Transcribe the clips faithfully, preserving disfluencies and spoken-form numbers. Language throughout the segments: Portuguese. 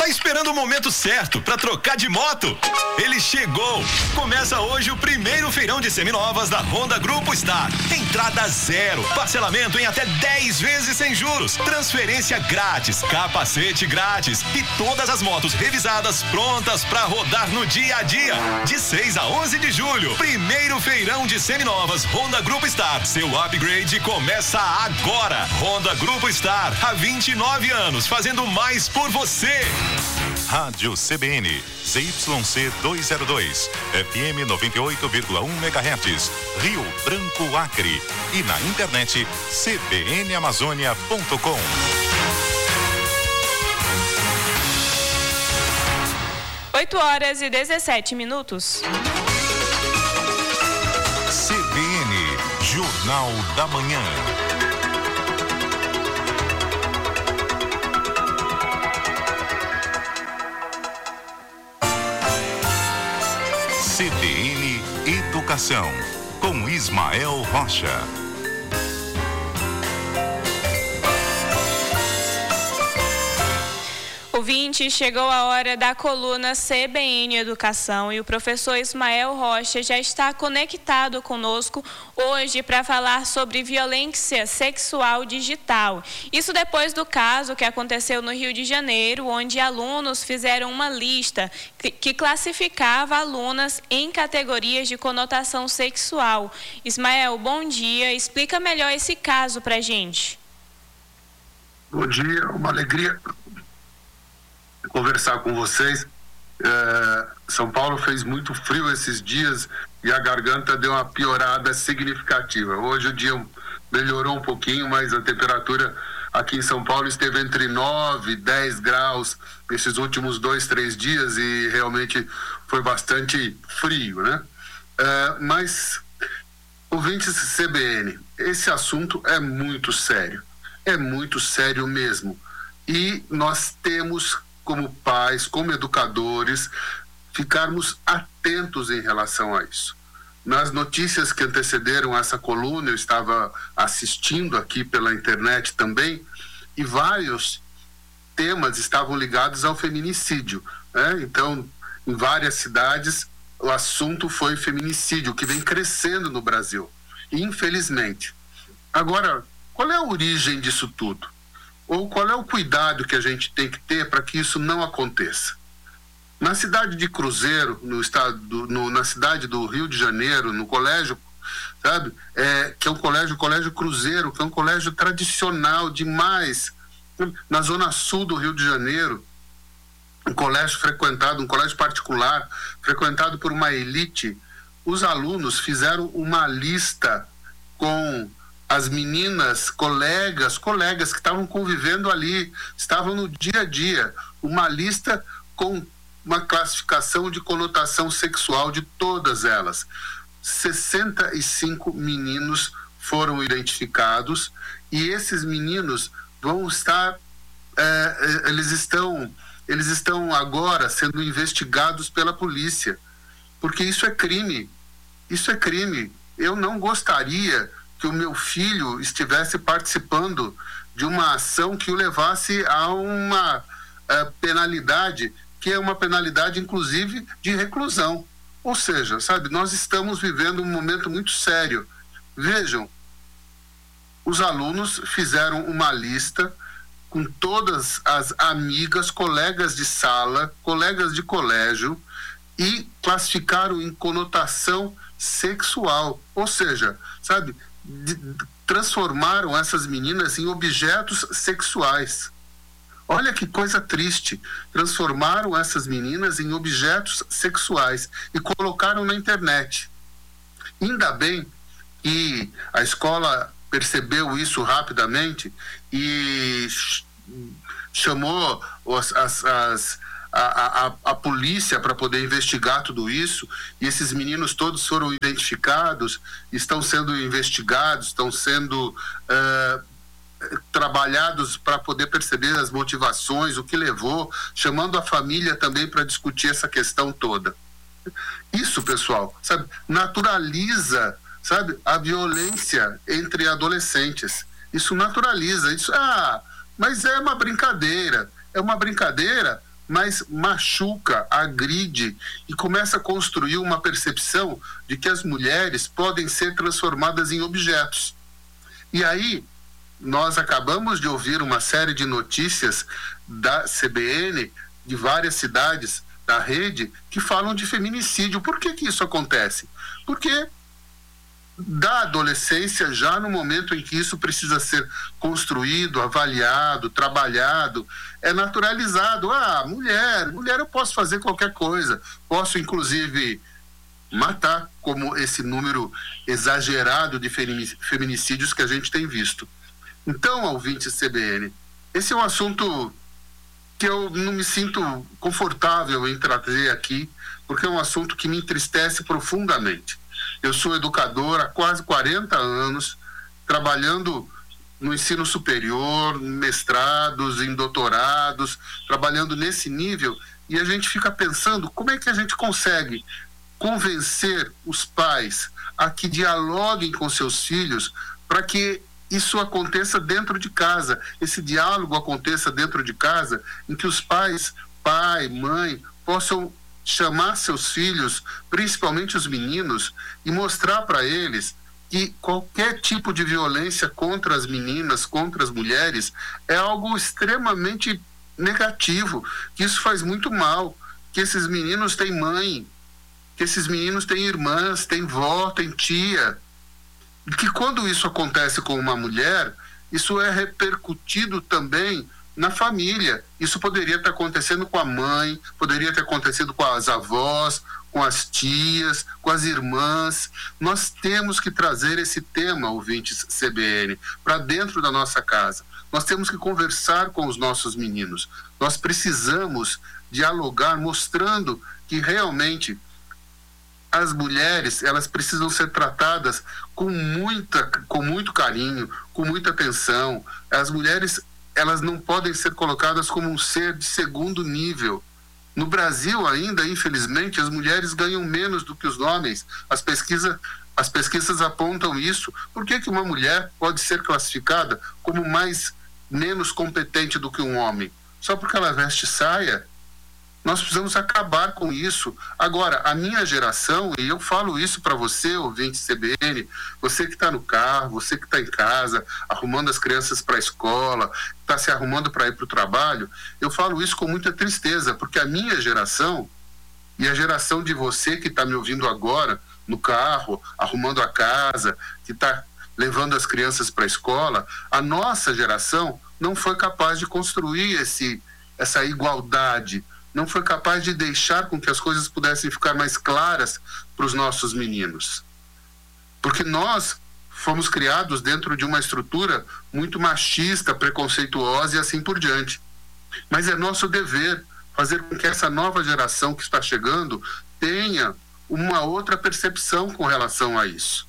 esperando o momento certo para trocar de moto? Ele chegou! Começa hoje o primeiro feirão de seminovas da Honda Grupo Star. Entrada zero, parcelamento em até dez vezes sem juros, transferência grátis, capacete grátis e todas as motos revisadas prontas para rodar no dia a dia. De seis a onze de julho, primeiro feirão de seminovas Honda Grupo Star. Seu upgrade começa agora. Honda Grupo Star, há vinte e nove anos, fazendo mais por você. Rádio C B N, Z Y C duzentos e dois, F M noventa e oito vírgula um megahertz, Rio Branco, Acre. E na internet c b n amazônia ponto com. oito horas e dezessete minutos. C B N, Jornal da Manhã. C B N Educação, com Ismael Rocha. Ouvinte, chegou a hora da coluna C B N Educação e o professor Ismael Rocha já está conectado conosco hoje para falar sobre violência sexual digital. Isso depois do caso que aconteceu no Rio de Janeiro, onde alunos fizeram uma lista que classificava alunas em categorias de conotação sexual. Ismael, bom dia. Explica melhor esse caso para a gente. Bom dia, uma alegria conversar com vocês. é, São Paulo fez muito frio esses dias e a garganta deu uma piorada significativa. Hoje o dia melhorou um pouquinho, mas a temperatura aqui em São Paulo esteve entre nove e dez graus esses últimos dois, três dias e realmente foi bastante frio, né? É, mas, ouvintes C B N, esse assunto é muito sério, é muito sério mesmo. E nós temos, como pais, como educadores, ficarmos atentos em relação a isso. Nas notícias que antecederam essa coluna, eu estava assistindo aqui pela internet também, e vários temas estavam ligados ao feminicídio, né? Então, em várias cidades, o assunto foi feminicídio, que vem crescendo no Brasil, infelizmente. Agora, qual é a origem disso tudo? Ou qual é o cuidado que a gente tem que ter para que isso não aconteça? Na cidade de Cruzeiro, no estado do, no, na cidade do Rio de Janeiro, no colégio, sabe, é, que é um colégio, colégio Cruzeiro, que é um colégio tradicional demais, na zona sul do Rio de Janeiro, um colégio frequentado, um colégio particular, frequentado por uma elite. Os alunos fizeram uma lista com as meninas, colegas, colegas que estavam convivendo ali, estavam no dia a dia, uma lista com uma classificação de conotação sexual de todas elas. sessenta e cinco meninos foram identificados e esses meninos vão estar, é, eles estão, eles estão agora sendo investigados pela polícia, porque isso é crime, isso é crime. Eu não gostaria que o meu filho estivesse participando de uma ação que o levasse a uma uh, penalidade, que é uma penalidade, inclusive, de reclusão. Ou seja, sabe, nós estamos vivendo um momento muito sério. Vejam, os alunos fizeram uma lista com todas as amigas, colegas de sala, colegas de colégio, e classificaram em conotação sexual. Ou seja, sabe, De, transformaram essas meninas em objetos sexuais. Olha que coisa triste. Transformaram essas meninas em objetos sexuais e colocaram na internet. Ainda bem que a escola percebeu isso rapidamente e chamou as, as, as A, a, a polícia para poder investigar tudo isso, e esses meninos todos foram identificados, estão sendo investigados, estão sendo uh, trabalhados para poder perceber as motivações, o que levou, chamando a família também para discutir essa questão toda. Isso, pessoal, sabe, naturaliza, sabe, a violência entre adolescentes. Isso naturaliza, isso, ah, mas é uma brincadeira, é uma brincadeira. mais machuca, agride e começa a construir uma percepção de que as mulheres podem ser transformadas em objetos. E aí, nós acabamos de ouvir uma série de notícias da C B N, de várias cidades da rede, que falam de feminicídio. Por que que isso acontece? Porque da adolescência, já no momento em que isso precisa ser construído, avaliado, trabalhado, é naturalizado. Ah, mulher, mulher eu posso fazer qualquer coisa, posso inclusive matar, como esse número exagerado de feminicídios que a gente tem visto. Então, ouvinte C B N, esse é um assunto que eu não me sinto confortável em trazer aqui, porque é um assunto que me entristece profundamente. Eu sou educador há quase quarenta anos, trabalhando no ensino superior, em mestrados, em doutorados, trabalhando nesse nível, e a gente fica pensando como é que a gente consegue convencer os pais a que dialoguem com seus filhos para que isso aconteça dentro de casa, esse diálogo aconteça dentro de casa, em que os pais, pai, mãe, possam chamar seus filhos, principalmente os meninos, e mostrar para eles que qualquer tipo de violência contra as meninas, contra as mulheres, é algo extremamente negativo, que isso faz muito mal, que esses meninos têm mãe, que esses meninos têm irmãs, têm vó, têm tia, e que quando isso acontece com uma mulher, isso é repercutido também na família. Isso poderia estar acontecendo com a mãe, poderia ter acontecido com as avós, com as tias, com as irmãs. Nós temos que trazer esse tema, ouvintes C B N, para dentro da nossa casa. Nós temos que conversar com os nossos meninos. Nós precisamos dialogar, mostrando que realmente as mulheres, elas precisam ser tratadas com muita, com muito carinho, com muita atenção. As mulheres, elas não podem ser colocadas como um ser de segundo nível. No Brasil ainda, infelizmente, as mulheres ganham menos do que os homens. As pesquisas, as pesquisas apontam isso. Por que que uma mulher pode ser classificada como mais, menos competente do que um homem? Só porque ela veste saia? Nós precisamos acabar com isso. Agora, a minha geração, e eu falo isso para você, ouvinte C B N, você que está no carro, você que está em casa, arrumando as crianças para a escola, está se arrumando para ir para o trabalho, eu falo isso com muita tristeza, porque a minha geração, e a geração de você que está me ouvindo agora, no carro, arrumando a casa, que está levando as crianças para a escola, a nossa geração não foi capaz de construir esse, essa igualdade, não foi capaz de deixar com que as coisas pudessem ficar mais claras para os nossos meninos. Porque nós fomos criados dentro de uma estrutura muito machista, preconceituosa e assim por diante. Mas é nosso dever fazer com que essa nova geração que está chegando tenha uma outra percepção com relação a isso.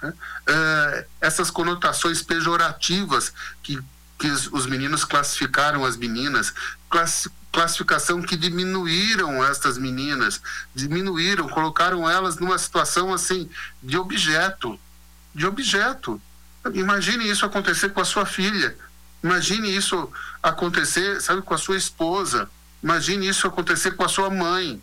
É, essas conotações pejorativas que, que os meninos classificaram as meninas, classificaram classificação que diminuíram estas meninas, diminuíram, colocaram elas numa situação assim, de objeto, de objeto. Imagine isso acontecer com a sua filha, imagine isso acontecer, sabe, com a sua esposa, imagine isso acontecer com a sua mãe.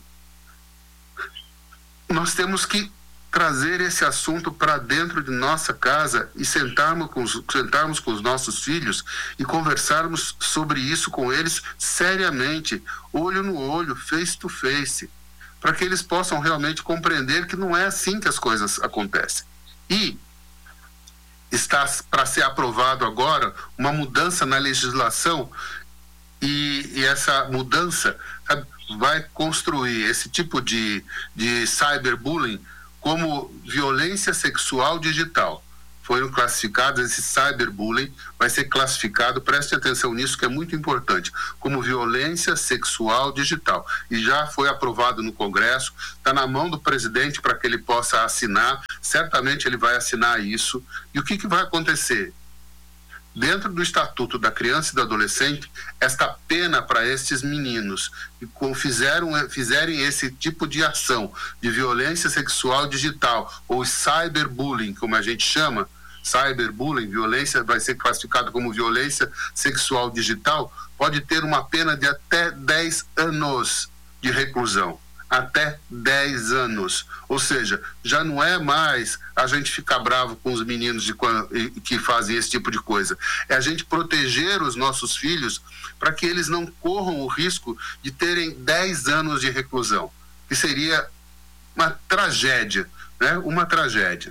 Nós temos que trazer esse assunto para dentro de nossa casa e sentarmos com, os, sentarmos com os nossos filhos e conversarmos sobre isso com eles seriamente, olho no olho, face to face, para que eles possam realmente compreender que não é assim que as coisas acontecem. E está para ser aprovado agora uma mudança na legislação e, e essa mudança, sabe, vai construir esse tipo de, de cyberbullying como violência sexual digital. Foram classificados, esse cyberbullying vai ser classificado, preste atenção nisso que é muito importante, como violência sexual digital. E já foi aprovado no Congresso, está na mão do presidente para que ele possa assinar, certamente ele vai assinar isso. E o que, que vai acontecer? Dentro do Estatuto da Criança e do Adolescente, esta pena para estes meninos que fizeram, fizerem esse tipo de ação de violência sexual digital, ou cyberbullying, como a gente chama, cyberbullying, violência, vai ser classificado como violência sexual digital, pode ter uma pena de até dez anos de reclusão. Até dez anos. Ou seja, já não é mais a gente ficar bravo com os meninos de, que fazem esse tipo de coisa. É a gente proteger os nossos filhos para que eles não corram o risco de terem dez anos de reclusão, que seria uma tragédia, né? Uma tragédia.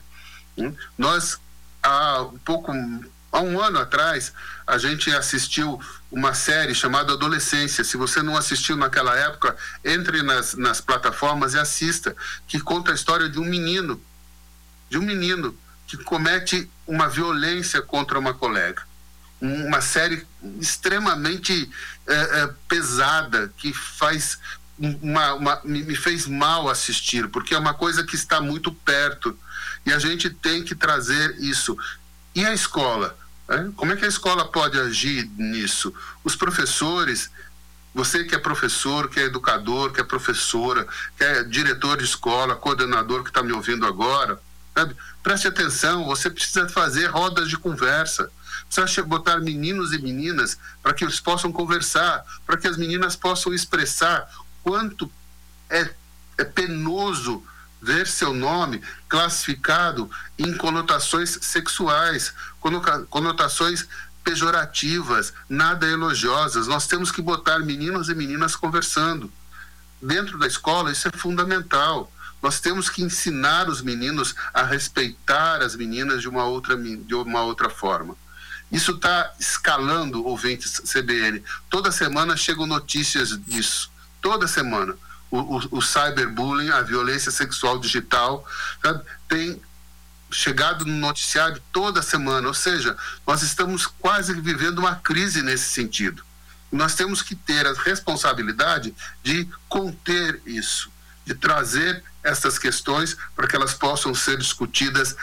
Nós, há um pouco... Há um ano atrás, a gente assistiu uma série chamada Adolescência. Se você não assistiu naquela época, entre nas, nas plataformas e assista, que conta a história de um menino, de um menino que comete uma violência contra uma colega. Uma série extremamente é, é, pesada, que faz uma, uma, me fez mal assistir, porque é uma coisa que está muito perto. E a gente tem que trazer isso. E a escola? É? Como é que a escola pode agir nisso? Os professores, você que é professor, que é educador, que é professora, que é diretor de escola, coordenador que está me ouvindo agora, sabe? Preste atenção, você precisa fazer rodas de conversa, precisa botar meninos e meninas para que eles possam conversar, para que as meninas possam expressar quanto é, é penoso ver seu nome classificado em conotações sexuais, conotações pejorativas, nada elogiosas. Nós temos que botar meninos e meninas conversando. Dentro da escola, isso é fundamental. Nós temos que ensinar os meninos a respeitar as meninas de uma outra, de uma outra forma. Isso está escalando, ouvintes C B N. Toda semana chegam notícias disso. Toda semana. O, o, o cyberbullying, a violência sexual digital, sabe, tem chegado no noticiário toda semana. Ou seja, nós estamos quase vivendo uma crise nesse sentido. Nós temos que ter a responsabilidade de conter isso, de trazer essas questões para que elas possam ser discutidas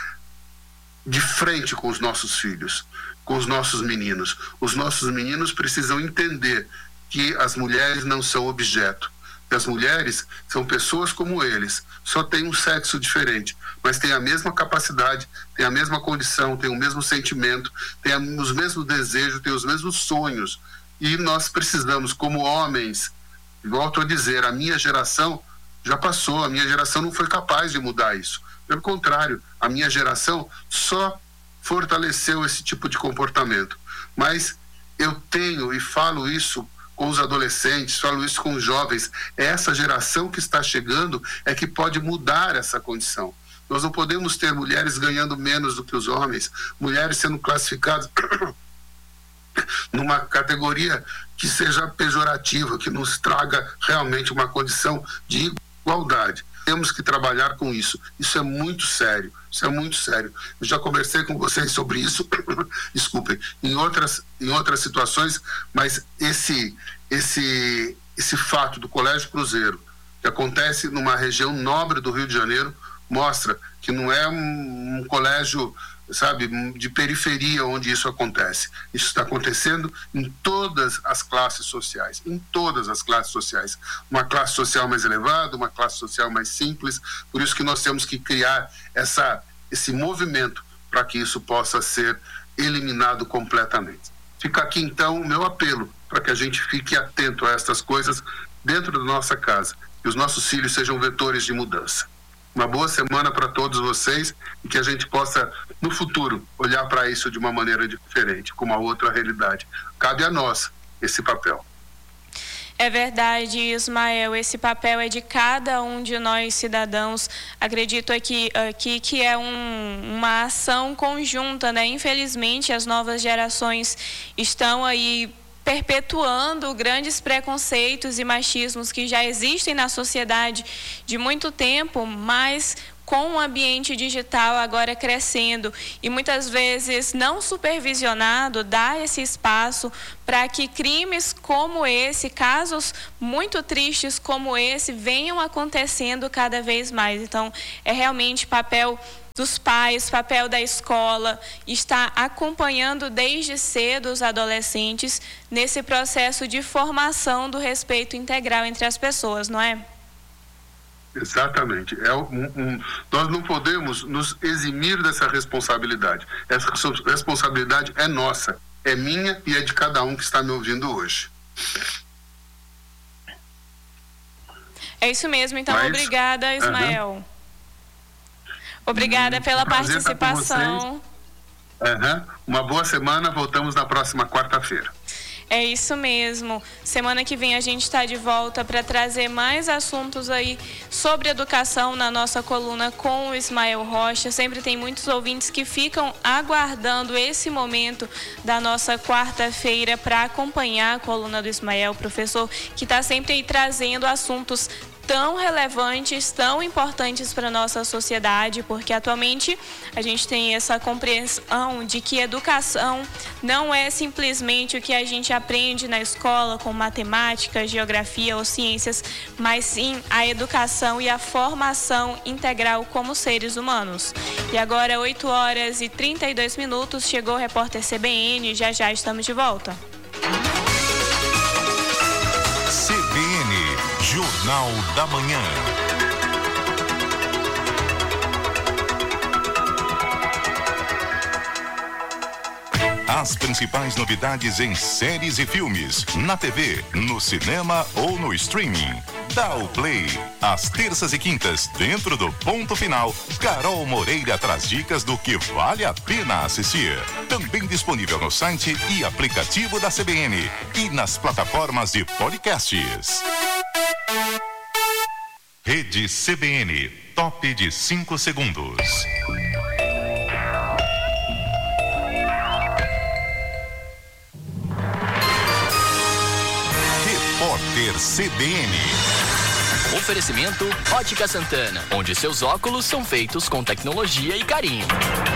de frente com os nossos filhos, com os nossos meninos. Os nossos meninos precisam entender que as mulheres não são objeto. As mulheres são pessoas como eles, só tem um sexo diferente, mas tem a mesma capacidade, tem a mesma condição, tem o mesmo sentimento, tem os mesmos desejos, tem os mesmos sonhos. E nós precisamos, como homens, volto a dizer, a minha geração já passou, a minha geração não foi capaz de mudar isso. Pelo contrário, a minha geração só fortaleceu esse tipo de comportamento. Mas eu tenho e falo isso com os adolescentes, falo isso com os jovens, essa geração que está chegando é que pode mudar essa condição. Nós não podemos ter mulheres ganhando menos do que os homens, mulheres sendo classificadas numa categoria que seja pejorativa, que nos traga realmente uma condição de igualdade. Temos que trabalhar com isso. Isso é muito sério, isso é muito sério. Eu já conversei com vocês sobre isso, desculpem, em outras, em outras situações, mas esse, esse, esse fato do Colégio Cruzeiro, que acontece numa região nobre do Rio de Janeiro, mostra que não é um, um colégio, sabe, de periferia onde isso acontece. Isso está acontecendo em todas as classes sociais, em todas as classes sociais. Uma classe social mais elevada, uma classe social mais simples. Por isso que nós temos que criar essa, esse movimento para que isso possa ser eliminado completamente. Fica aqui então o meu apelo para que a gente fique atento a estas coisas dentro da nossa casa, que os nossos filhos sejam vetores de mudança. Uma boa semana para todos vocês e que a gente possa, no futuro, olhar para isso de uma maneira diferente, com uma outra realidade. Cabe a nós esse papel. É verdade, Ismael, esse papel é de cada um de nós cidadãos. Acredito aqui, aqui que é um, uma ação conjunta, né? Infelizmente, as novas gerações estão aí perpetuando grandes preconceitos e machismos que já existem na sociedade de muito tempo, mas com o ambiente digital agora crescendo e muitas vezes não supervisionado, dá esse espaço para que crimes como esse, casos muito tristes como esse, venham acontecendo cada vez mais. Então, é realmente papel dos pais, papel da escola, está acompanhando desde cedo os adolescentes nesse processo de formação do respeito integral entre as pessoas, não é? Exatamente. É um, um, nós não podemos nos eximir dessa responsabilidade. Essa responsabilidade é nossa, é minha e é de cada um que está me ouvindo hoje. É isso mesmo, então Mas, obrigada, Ismael. Uhum. Obrigada hum, pela participação. Uhum. Uma boa semana, voltamos na próxima quarta-feira. É isso mesmo. Semana que vem a gente está de volta para trazer mais assuntos aí sobre educação na nossa coluna com o Ismael Rocha. Sempre tem muitos ouvintes que ficam aguardando esse momento da nossa quarta-feira para acompanhar a coluna do Ismael, professor, que está sempre aí trazendo assuntos tão relevantes, tão importantes para a nossa sociedade, porque atualmente a gente tem essa compreensão de que educação não é simplesmente o que a gente aprende na escola com matemática, geografia ou ciências, mas sim a educação e a formação integral como seres humanos. E agora, oito horas e trinta e dois minutos, chegou o repórter C B N, já já estamos de volta. C B N Jornal da Manhã. As principais novidades em séries e filmes, na T V, no cinema ou no streaming. Dá o play. Às terças e quintas, dentro do Ponto Final, Carol Moreira traz dicas do que vale a pena assistir. Também disponível no site e aplicativo da C B N e nas plataformas de podcasts. Rede C B N, top de cinco segundos. Repórter C B N. Oferecimento Ótica Santana, onde seus óculos são feitos com tecnologia e carinho.